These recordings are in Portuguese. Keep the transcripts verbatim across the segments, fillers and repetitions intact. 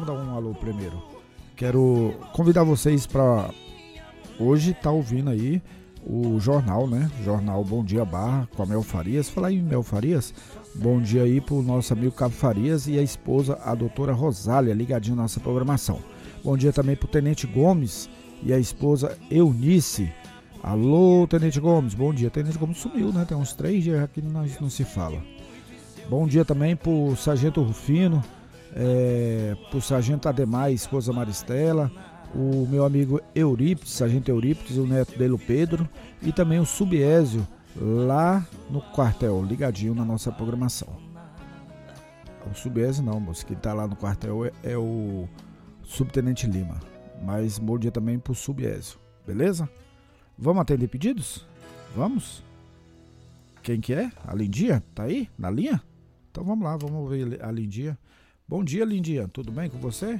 Vou dar um alô primeiro. Quero convidar vocês para hoje tá ouvindo aí o jornal, né? Jornal Bom Dia Barra com a Mel Farias. Falar em Mel Farias, bom dia aí pro nosso amigo Cabo Farias e a esposa, a doutora Rosália, ligadinho na nossa programação. Bom dia também pro Tenente Gomes e a esposa Eunice. Alô, Tenente Gomes, bom dia. Tenente Gomes sumiu, né? Tem uns três dias que nós não se fala. Bom dia também pro Sargento Rufino, é, pro Sargento Ademar, esposa Maristela, o meu amigo Eurípides, Sargento Eurípides, o neto dele, o Pedro, e também o Subiésio, lá no quartel, ligadinho na nossa programação. O Subiésio não, moço, quem tá lá no quartel é, é o Subtenente Lima, mas bom dia também pro Subiésio, beleza? Vamos atender pedidos? Vamos? Quem que é? A Lindinha? Tá aí? Na linha? Então vamos lá, vamos ver a Lindinha. Bom dia, Lindinha, tudo bem com você?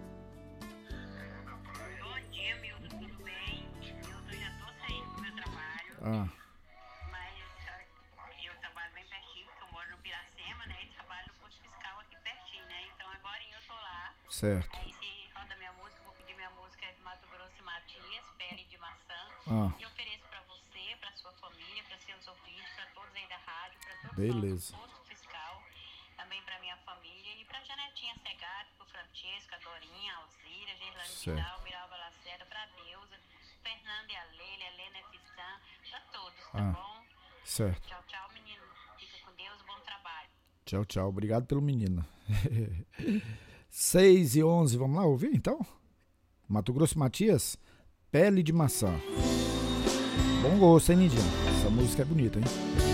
Ah. Mas eu trabalho bem pertinho, porque eu moro no Piracema, né? E trabalho no posto fiscal aqui pertinho, né? Então agora eu tô lá. Certo. Aí se roda minha música, vou pedir minha música de Mato Grosso e Matias, Pele de Maçã. Ah. E ofereço pra você, pra sua família, pra seus ouvintes, pra todos aí da rádio, pra todos Beleza. nós do posto fiscal, também pra minha família e pra Janetinha Segato, pro Francesco, a Dorinha, a Alzira, a Gerlane Vidal, Miralva Lacerda, pra Deusa, Fernanda e a Leila, Helena e Fissan, pra todos, tá Ah, bom? certo. Tchau, tchau, menino. Fica com Deus, bom trabalho. Tchau, tchau. Obrigado pelo menino. seis e onze, vamos lá ouvir então? Mato Grosso Matias, Pele de Maçã. Bom gosto, hein, Lindinha? Essa música é bonita, hein?